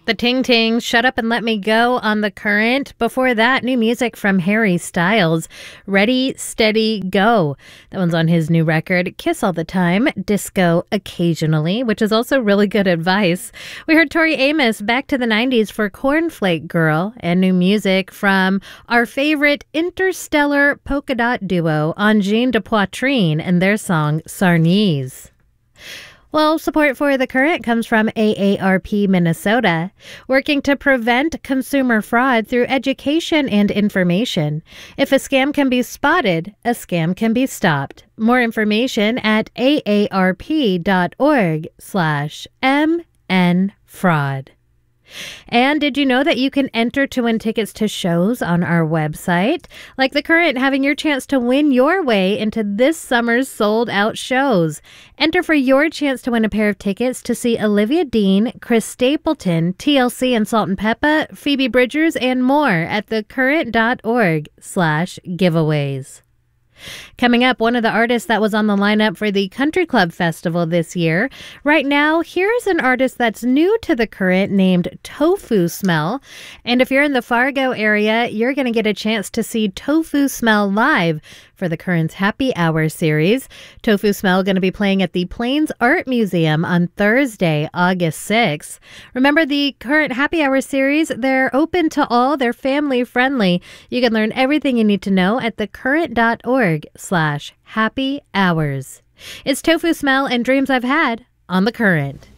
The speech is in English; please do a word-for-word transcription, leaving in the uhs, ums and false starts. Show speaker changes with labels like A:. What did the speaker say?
A: The Ting Ting, Shut Up and Let Me Go on The Current. Before that, new music from Harry Styles, Ready, Steady, Go. That one's on his new record, Kiss All the Time, Disco Occasionally, which is also really good advice. We heard Tori Amos, Back to the nineties for Cornflake Girl, and new music from our favorite interstellar polka dot duo, Angine de Poitrine, and their song, Sarnese. Well, support for The Current comes from A A R P Minnesota, working to prevent consumer fraud through education and information. If a scam can be spotted, a scam can be stopped. More information at aarp.org slash mnfraud. And did you know that you can enter to win tickets to shows on our website? Like The Current, having your chance to win your way into this summer's sold-out shows. Enter for your chance to win a pair of tickets to see Olivia Dean, Chris Stapleton, T L C and Salt and Peppa, Phoebe Bridgers, and more at thecurrent.org slash giveaways. Coming up, one of the artists that was on the lineup for the Country Club Festival this year. Right now, here's an artist that's new to The Current named Tofu Smell. And if you're in the Fargo area, you're going to get a chance to see Tofu Smell live for The Current's Happy Hour series. Tofu Smell going to be playing at the Plains Art Museum on Thursday, August sixth. Remember, the Current Happy Hour series, they're open to all. They're family friendly. You can learn everything you need to know at thecurrent.org slash happy hours. It's Tofu Smell and Dreams I've Had on The Current.